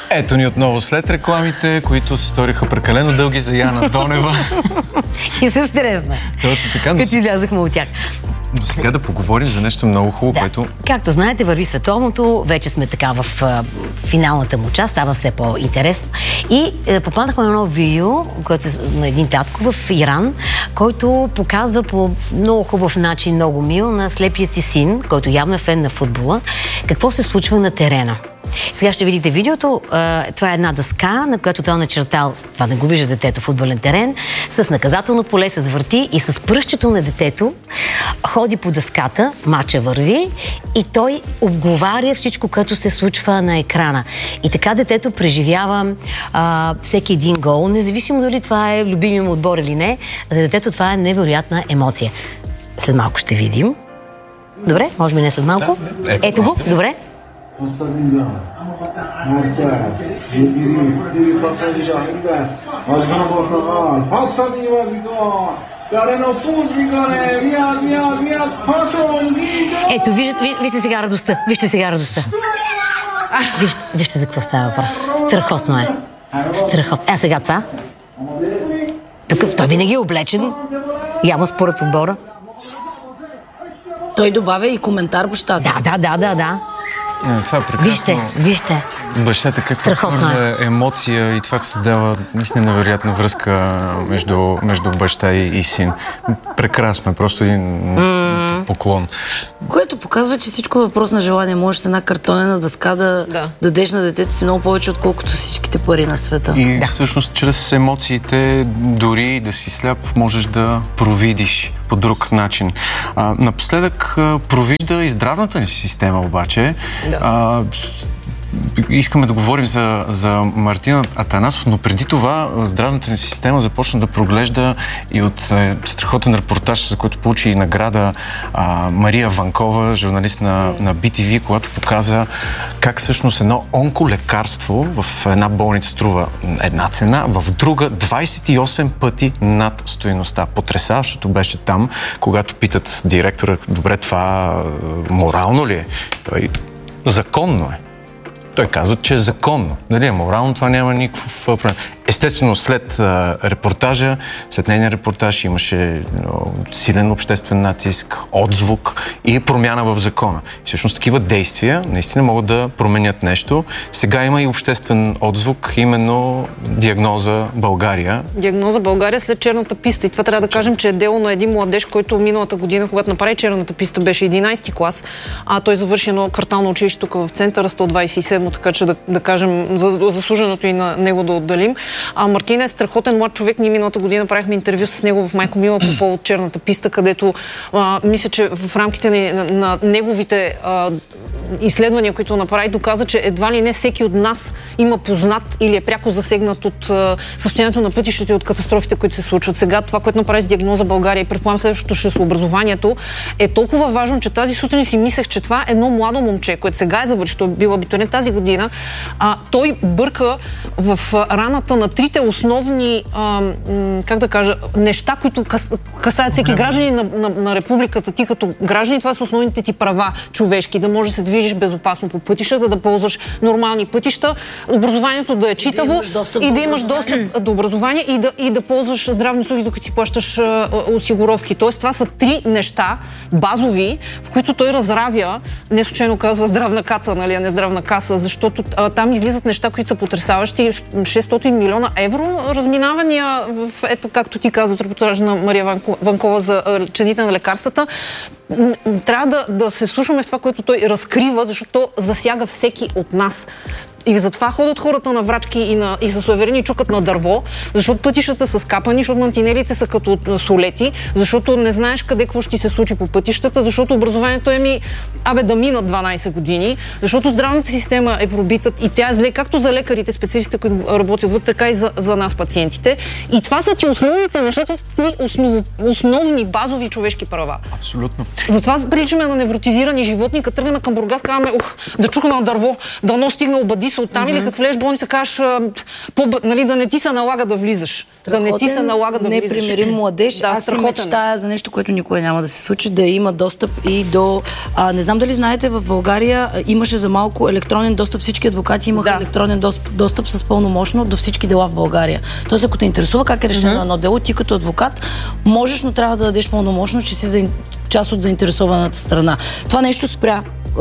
Ето ни отново след рекламите, които се сториха прекалено дълги за Яна Донева. И се стресна. Точно така. Като излязахме от тях. Но сега да поговорим за нещо много хубаво, което... Както знаете, върви световното, вече сме така в финалната му част, става все по-интересно. И попаднахме на едно видео, което е на един татко в Иран, който показва по много хубав начин, много мил, на слепият си син, който явно е фен на футбола, какво се случва на терена. Сега ще видите видеото. Това е една дъска, на която той е начертал, това не го вижда детето, футболен терен, с наказателно поле, с върти и с пръстчето на детето ходи по дъската, мача върви и той обговаря всичко, което се случва на екрана. И така детето преживява всеки един гол, независимо дали това е любимия му отбор или не. За детето това е невероятна емоция. След малко ще видим. Добре? Може би не след малко. Ето го, добре. Ето, вижте сега радостта. Вижте сега радостта. Вижте за какво става въпрос. Страхотно е. Страхотно. А сега това? Тук той винаги е облечен. Явно според отбора. Той добавя и коментар бащата. Да. Това е прекрасно. Вижте. Бащата каква хвърля емоция и това създава наистина невероятна връзка между баща и син. Прекрасно е, просто един поклон. Което показва, че всичко е въпрос на желание. Можеш с една картонена дъска да дадеш на детето си много повече, отколкото всичките пари на света. И всъщност чрез емоциите, дори да си сляп, можеш да провидиш по друг начин. Напоследък провижда и здравната ни система обаче. Искаме да говорим за Мартин Атанасов, но преди това здравната ни система започна да проглежда и от страхотен репортаж, за който получи и награда Мария Ванкова, журналист на BTV, когато показа как всъщност едно онколекарство в една болница струва една цена, в друга 28 пъти над стойността. Потресаващото беше там, когато питат директора, добре, това морално ли е? Той законно е. Той казва, че е законно. Нали, морално това няма никакъв проблем. Естествено, след репортажа, след нейния репортаж имаше силен обществен натиск, отзвук и промяна в закона. Всъщност такива действия наистина могат да променят нещо. Сега има и обществен отзвук, именно диагноза България. Диагноза България след черната писта. И това трябва да кажем, че е дело на един младеж, който миналата година, когато направи черната писта, беше 11-ти клас, а той завърши едно квартално училище тук в центъра, 127, така че да кажем заслуженото и на него да отделим. Мартин е страхотен млад човек. Ние миналата година правихме интервю с него в Майко Мила по повод черната писта, където мисля, че в рамките на неговите изследвания, които направи, доказа, че едва ли не всеки от нас има познат или е пряко засегнат от състоянието на пътищата и от катастрофите, които се случват. Сега това, което направи с диагноза България и предполагам следващото ще с образованието, е толкова важно, че тази сутрин си мислех, че това е едно младо момче, което сега е завършило, бил абитуриент тази година. Той бърка в раната на трите основни, неща, които касаят всеки гражданин на републиката. Ти като граждани, това са основните ти права човешки, да можеш да се движиш безопасно по пътищата, да ползваш нормални пътища, образованието да е читаво и да имаш достъп до образование и да ползваш здравни услуги, докато си плащаш осигуровки. Тоест, това са три неща, базови, в които той разравя, не случайно казва здравна каца, нали, а не здравна каса, защото там излизат неща, които са потресаващи. 600 милиона евро разминавания ето, както ти казва, репортажа на Мария Ванкова за цените на лекарствата. Трябва да се слушаме в това, което той разкрива, защото засяга всеки от нас. И затова ходят хората на врачки и са суеверени и чукат на дърво, защото пътищата са скапани, защото мантинелите са като солети, защото не знаеш къде какво ще се случи по пътищата, защото образованието е да минат 12 години, защото здравната система е пробита и тя е зле както за лекарите, специалистите, които работят вътре, така и за нас, пациентите. И това са ти основните неща, основни базови човешки права. Абсолютно. Затова приличаме на невротизирани животни, като тръгнем към Бургас, казваме, да чукаме на дърво, дано стигна обади болница оттам или като влезеш в болница, кажеш, нали, да не ти се налага да влизаш. Страхотен, да не ти се налага да влизаш. Непримирим младеж. Да, аз си мечтая за нещо, което никога няма да се случи, да има достъп и до... не знам дали знаете, в България имаше за малко електронен достъп. Всички адвокати имаха електронен достъп с пълномощно до всички дела в България. Тоест, ако те интересува как е решено едно дело, ти като адвокат можеш, но трябва да дадеш пълномощно, че си част от заинтересованата страна. Това нещо спря.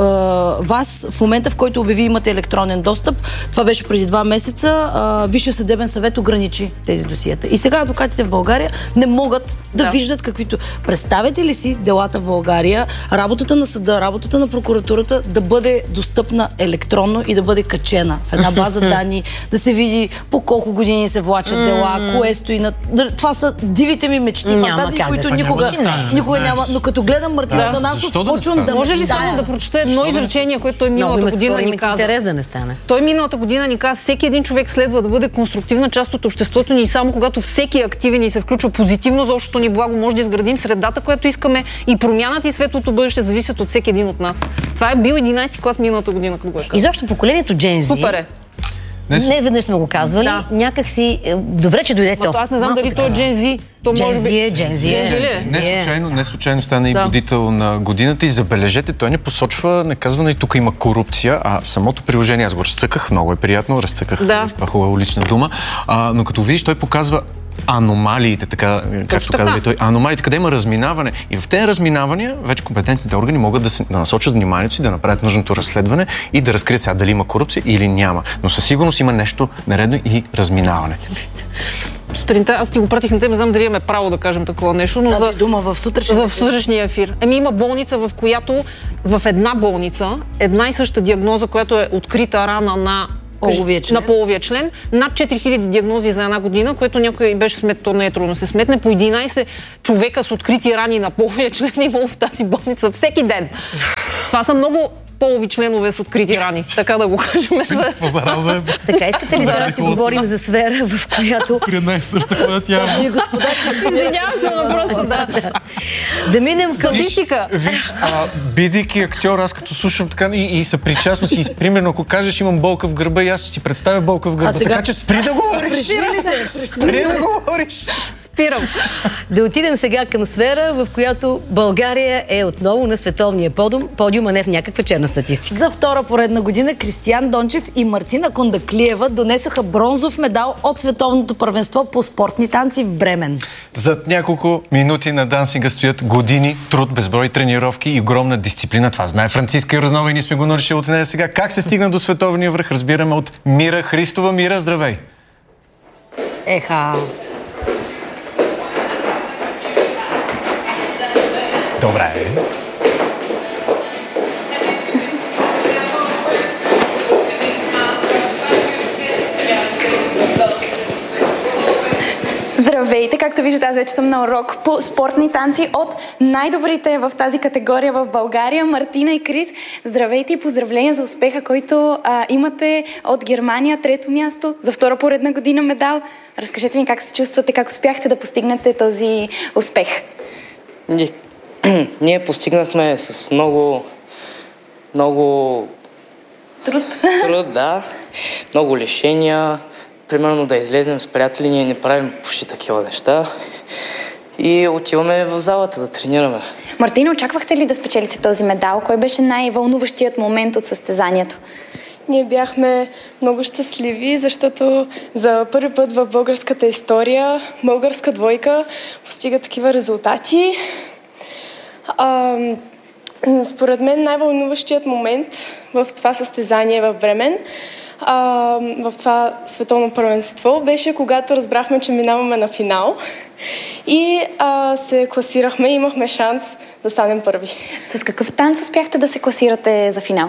Вас в момента, в който обяви имате електронен достъп, това беше преди 2 месеца, Висшия съдебен съвет ограничи тези досиета. И сега адвокатите в България не могат да виждат каквито... Представете ли си делата в България, работата на съда, работата на прокуратурата да бъде достъпна електронно и да бъде качена в една база данни, да се види по колко години се влачат дела, кое стои на... Това са дивите ми мечти, фантазии, които никога няма. Но като гледам Мартин Атанасов, почвам да може ли само да прочета едно изречение, което той миналата година ни каза. Интерес да не стане. Той миналата година ни каза, всеки един човек следва да бъде конструктивна част от обществото ни и само когато всеки е активен и се включва позитивно за общото ни благо, може да изградим средата, която искаме, и промяната и светлото бъдеще зависят от всеки един от нас. Това е бил 11-ти клас миналата година, като го е казал. И защо поколението Gen Z... Супер е. Не веднъж сме го казвали. Някак си... Добре, че дойдете. Аз не знам дали той е Gen Z. Gen Z. Не случайно стана и будител на годината и забележете, той не посочва, не казва, и тук има корупция, а самото приложение, аз го разцъках, много е приятно, разцъках, това хубава лична дума, но като видиш, той показва аномалиите, така, както казва и той, аномалиите, къде има разминаване. И в тези разминавания вече компетентните органи могат да насочат вниманието си, да направят нужното разследване и да разкрият сега дали има корупция или няма. Но със сигурност има нещо нередно и разминаване. Сутринта аз ти го пратих на теб, не знам дали имаме право да кажем такова нещо, но тази дума в сутрешния ефир. Има болница, в която в една болница, една и съща диагноза, която е открита рана на половия член, над 4000 диагнози за една година, което някой беше то не е трудно да се сметне, по 11 човека с открити рани на половия член имало в тази болница всеки ден. Това са много полови членове с открити рани, така да го кажем. Така, искате ли да си говорим за сфера, в която... При една и съща, която тя... Извинявам се, но просто да минем статистика. Виж, бидейки актьор, аз като слушам така и съпричастно си, примерно, ако кажеш имам болка в гърба и аз си представя болка в гърба, така че спри да говориш! Спри да говориш! Спирам. Да отидем сега към сфера, в която България е отново на световния подиум, а не в някаква черна статистика. За втора поредна година Кристиян Дончев и Мартина Кондаклиева донесоха бронзов медал от световното първенство по спортни танци в Бремен. Зад няколко минути на дансинга стоят години труд, безброй тренировки и огромна дисциплина. Това знае Франциска Йорданова и ние сме го научили от нея сега. Как се стигна до световния връх, разбираме от Мира Христова. Мира, здравей! Еха! Добре. Здравейте! Както виждате, аз вече съм на урок по спортни танци от най-добрите в тази категория в България, Мартина и Крис. Здравейте и поздравления за успеха, който имате от Германия, 3-то място, за втора поредна година медал. Разкажете ми как се чувствате, как успяхте да постигнете този успех. Ние постигнахме с много труд, да. Много лишения. Примерно да излезнем с приятели, ние не правим почти такива неща. И отиваме в залата да тренираме. Мартина, очаквахте ли да спечелите този медал? Кой беше най-вълнуващият момент от състезанието? Ние бяхме много щастливи, защото за първи път в българската история българска двойка постига такива резултати. Според мен най-вълнуващият момент в това състезание в Бремен, в това световно първенство, беше когато разбрахме, че минаваме на финал и се класирахме и имахме шанс да станем първи. С какъв танц успяхте да се класирате за финал?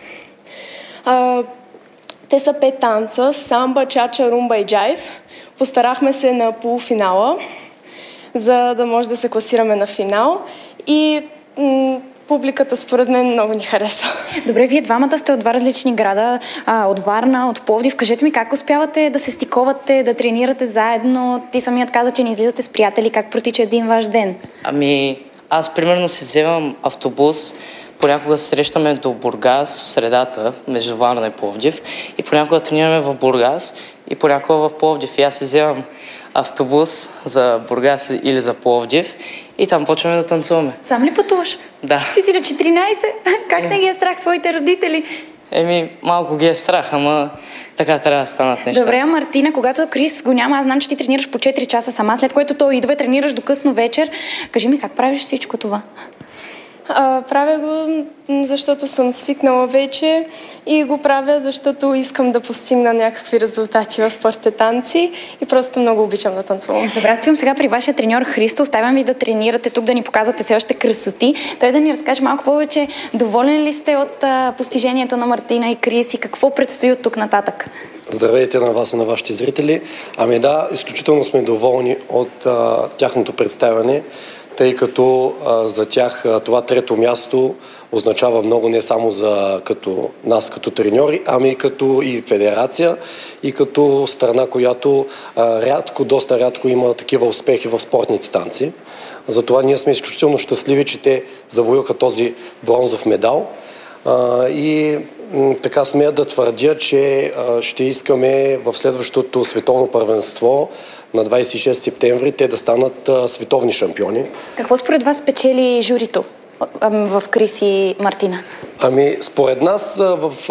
Те са 5 танца: самба, чача, румба и джайв. Постарахме се на полуфинала, за да може да се класираме на финал и публиката според мен много ни хареса. Добре, вие двамата сте от два различни града, от Варна, от Пловдив. Кажете ми, как успявате да се стиковате, да тренирате заедно? Ти самият каза, че не излизате с приятели. Как протича един ваш ден? Аз примерно си вземам автобус понякога се срещаме до Бургас в средата, между Варна и Пловдив, и понякога тренираме в Бургас и понякога в Пловдив. И аз си вземам автобус за Бургас или за Пловдив и там почваме да танцуваме. Сам ли пътуваш? Да. Ти си на 14? Как не ги е страх твоите родители? Малко ги е страх, ама така трябва да станат неща. Добре, Мартина, когато Крис го няма, аз знам, че ти тренираш по 4 часа сама, след което той идва и тренираш до късно вечер. Кажи ми, как правиш всичко това? Правя го, защото съм свикнала вече и го правя, защото искам да постигна някакви резултати в спортните танци и просто много обичам да танцувам. Добре, стоим сега при вашия треньор Христо. Оставям ви да тренирате тук, да ни показвате все още красоти. Той да ни разкаже малко повече. Доволен ли сте от постижението на Мартина и Крис и какво предстои от тук нататък? Здравейте на вас и на вашите зрители. Да, изключително сме доволни от тяхното представяне, тъй като за тях това трето място означава много не само като нас като треньори, ами като и федерация и като страна, която доста рядко има такива успехи в спортните танци. Затова ние сме изключително щастливи, че те завоюха този бронзов медал и така смея да твърдя, че ще искаме в следващото световно първенство на 26 септември те да станат световни шампиони. Какво според вас печели журито в Крис и Мартина? Според нас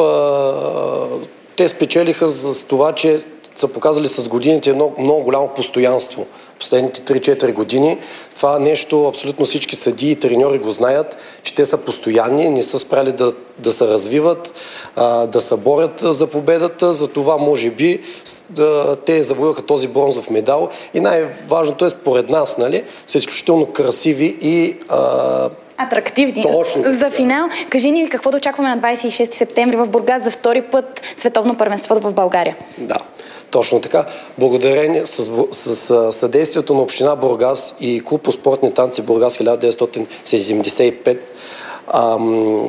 те спечелиха за това, че са показали с годините едно много голямо постоянство. Последните 3-4 години. Това нещо абсолютно всички съдии и треньори го знаят, че те са постоянни, не са спряли да се развиват, да се борят за победата. За това, може би, те завоюха този бронзов медал. И най-важното е, според нас, са изключително красиви и атрактивни. Точно. За финал, кажи ни какво да очакваме на 26 септември в Бургас за втори път световно първенство в България. Да. Точно така. Благодарение с съдействието на община Бургас и клуб по спортни танци Бургас 1975